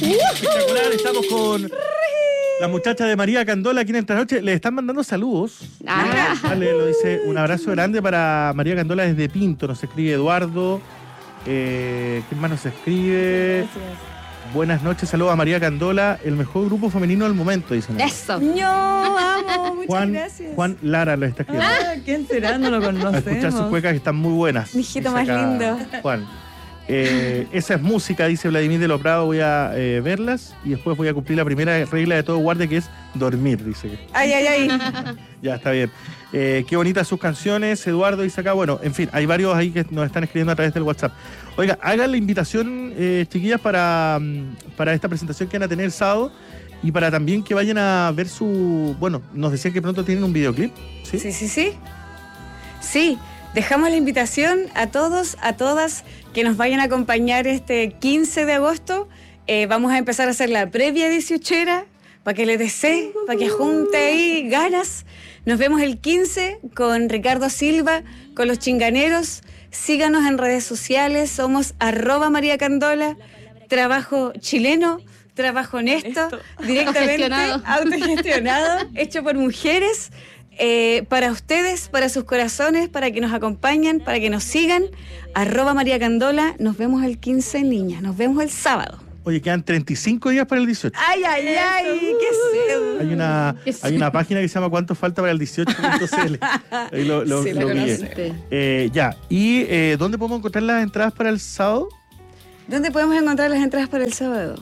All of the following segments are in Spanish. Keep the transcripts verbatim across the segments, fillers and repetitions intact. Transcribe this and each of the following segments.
Espectacular, estamos con la muchacha de María Candola aquí en esta noche. Le están mandando saludos. Ah. Vale, lo dice, un abrazo grande para María Candola desde Pinto. Nos escribe Eduardo. Eh, ¿Quién más nos escribe? Gracias. Buenas noches, saludos a María Candola, el mejor grupo femenino del momento, dicen. Eso. Yo amo, muchas Juan, gracias. Juan Lara lo está escribiendo. Ah, ¿quién será? No lo A escuchar sus conocemos. cuecas que están muy buenas. Mi hijito dice más acá lindo. Juan. Eh, esa es música, dice Vladimir de los Prados. Voy a eh, verlas y después voy a cumplir la primera regla de todo guardia, que es dormir, dice. Ay, ay, ay. Ya, está bien. Eh, qué bonitas sus canciones, Eduardo dice acá. Bueno, en fin, hay varios ahí que nos están escribiendo a través del WhatsApp. Oiga, hagan la invitación, eh, chiquillas, para, para esta presentación que van a tener el sábado y para también que vayan a ver su... Bueno, nos decían que pronto tienen un videoclip, ¿sí? Sí, sí, sí. Sí, dejamos la invitación a todos, a todas que nos vayan a acompañar este quince de agosto. Eh, vamos a empezar a hacer la previa dieciochera para que les desee, para que junte ahí ganas. Nos vemos el quince con Ricardo Silva, con Los Chinganeros. Síganos en redes sociales, somos arroba María Candola, trabajo chileno, trabajo honesto, Esto. directamente Autogestionado. autogestionado, hecho por mujeres, eh, para ustedes, para sus corazones, para que nos acompañen, para que nos sigan, arroba María Candola. Nos vemos el quince, niñas, nos vemos el sábado. Oye, quedan treinta y cinco días para el dieciocho. Ay, ay, ay, qué sed. Hay una, Qué hay una página que se llama ¿Cuánto falta para el dieciocho punto c l? Ahí lo, lo, Sí, la lo pillé. conociste. Eh, ya, ¿y eh, dónde podemos encontrar las entradas para el sábado? ¿Dónde podemos encontrar las entradas para el sábado?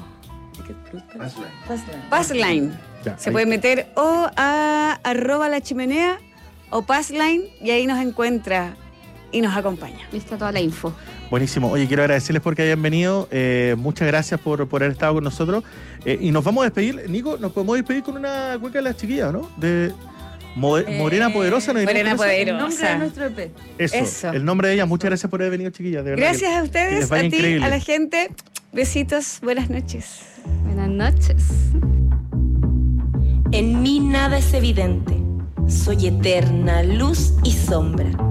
Passline. Ya, Se ahí. puede meter o a arroba la chimenea o Passline y ahí nos encuentra y nos acompaña. Ahí está toda la info. Buenísimo. Oye, quiero agradecerles porque hayan venido. Eh, muchas gracias por, por haber estado con nosotros. Eh, y nos vamos a despedir. Nico, nos podemos despedir con una cueca de las chiquillas, ¿no? De Mo- Morena Poderosa. ¿No diremos Morena con eso? Poderosa. El nombre de nuestro E P. Eso, Eso. el nombre de ella. Muchas gracias por haber venido, chiquillas. De verdad Gracias que- a que ustedes, les vaya a ti, increíble. a la gente. Besitos, buenas noches. Buenas noches. En mí nada es evidente. Soy eterna luz y sombra.